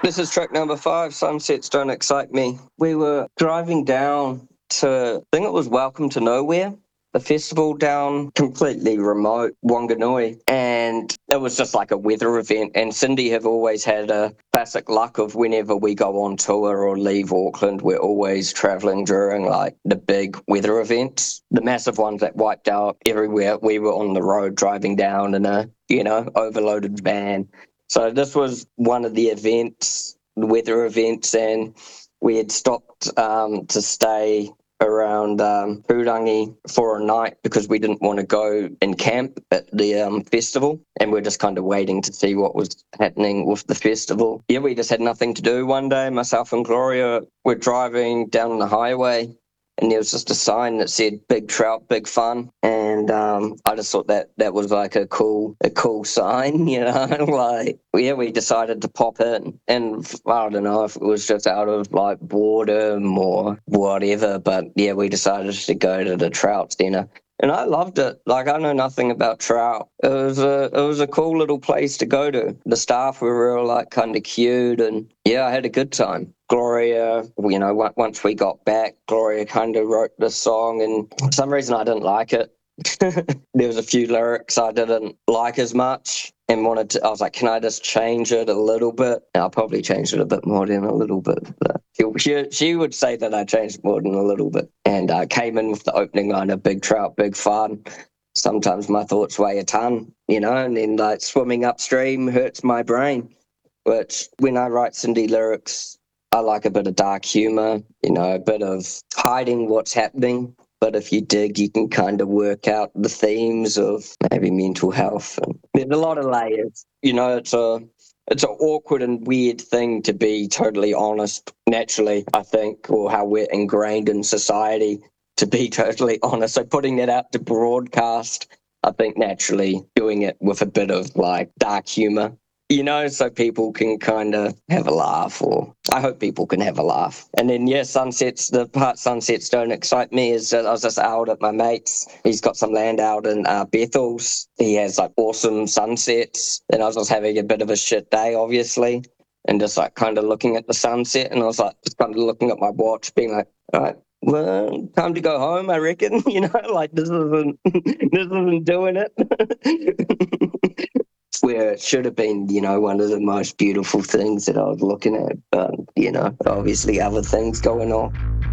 This is track number 5, Sunsets Don't Excite Me. We were driving down to, I think it was Welcome to Nowhere, the festival down completely remote, Wanganui. And it was just like a weather event. And Cindy have always had a classic luck of whenever we go on tour or leave Auckland, we're always traveling during like the big weather events, the massive ones that wiped out everywhere. We were on the road driving down in a, overloaded van. So this was one of the events, the weather events, and we had stopped to stay around Hurangi for a night because we didn't want to go and camp at the festival, and we're just kind of waiting to see what was happening with the festival. Yeah, we just had nothing to do one day. Myself and Gloria were driving down the highway, and there was just a sign that said "Big Trout, Big Fun," and I just thought that was like a cool sign, like we decided to pop in, and I don't know if it was just out of like boredom or whatever, but yeah, we decided to go to the Trout Centre. And I loved it. Like, I know nothing about Trout. It was a cool little place to go to. The staff were real, like, kind of cute, and yeah, I had a good time. Gloria, once we got back, Gloria kind of wrote this song, and for some reason I didn't like it. There was a few lyrics I didn't like as much, and I was like, can I just change it a little bit? And I'll probably change it a bit more than a little bit. But she would say that I changed more than a little bit. And I came in with the opening line of "Big Trout, Big Fun." Sometimes my thoughts weigh a ton, and then like swimming upstream hurts my brain. Which when I write Cindy lyrics, I like a bit of dark humor, a bit of hiding what's happening. But if you dig, you can kind of work out the themes of maybe mental health. And there's a lot of layers. It's an awkward and weird thing to be totally honest, naturally, I think, or how we're ingrained in society to be totally honest. So putting that out to broadcast, I think naturally doing it with a bit of like dark humor, so people can kind of have a laugh, or I hope people can have a laugh. And then, yeah, the part Sunsets Don't Excite Me is that I was just out at my mate's. He's got some land out in Bethel's. He has like awesome sunsets. And I was just having a bit of a shit day, obviously, and just like kind of looking at the sunset. And I was like, just kind of looking at my watch, being like, all right, well, time to go home, I reckon. Like this isn't doing it. Where it should have been, one of the most beautiful things that I was looking at. But, obviously other things going on.